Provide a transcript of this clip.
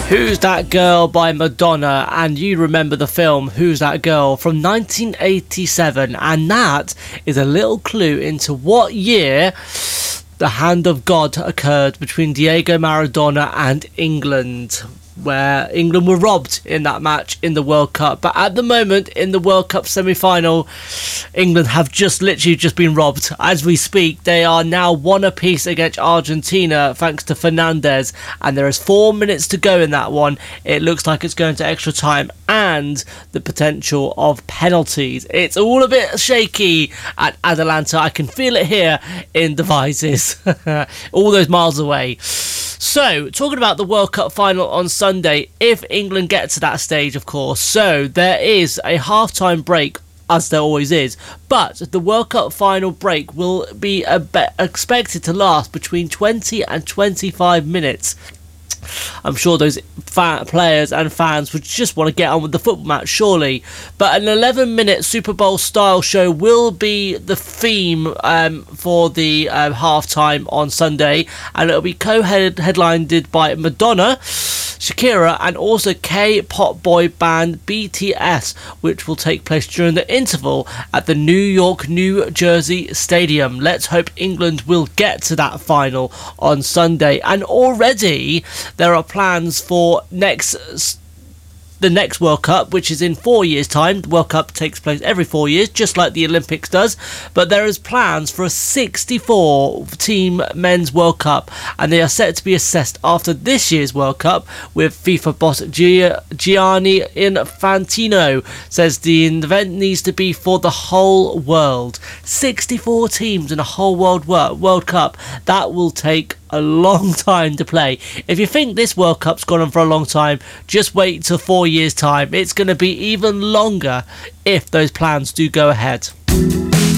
Who's That Girl by Madonna, and you remember the film Who's That Girl from 1987, and that is a little clue into what year the hand of God occurred between Diego Maradona and England, where England were robbed in that match in the World Cup. But at the moment, in the World Cup semi-final, England have literally just been robbed. As we speak, they are now 1 apiece against Argentina, thanks to Fernandez, and there is 4 minutes to go in that one. It looks like it's going to extra time and the potential of penalties. It's all a bit shaky at Atalanta. I can feel it here in Devizes, all those miles away. So, talking about the World Cup final on Sunday, if England get to that stage, of course. So, there is a half-time break, as there always is, but the World Cup final break will be expected to last between 20 and 25 minutes. I'm sure those players and fans would just want to get on with the football match, surely. But an 11-minute Super Bowl style show will be the theme for the halftime on Sunday, and it'll be co-headlined by Madonna, Shakira, and also K-pop boy band BTS, which will take place during the interval at the New York, New Jersey Stadium. Let's hope England will get to that final on Sunday. And already there are plans for the next World Cup, which is in 4 years' time. The World Cup takes place every 4 years, just like the Olympics does. But there is plans for a 64-team men's World Cup, and they are set to be assessed after this year's World Cup, with FIFA boss Gianni Infantino says the event needs to be for the whole world. 64 teams in a whole World Cup. That will take a long time to play. If you think this World Cup's gone on for a long time, just wait till 4 years' time. It's going to be even longer if those plans do go ahead.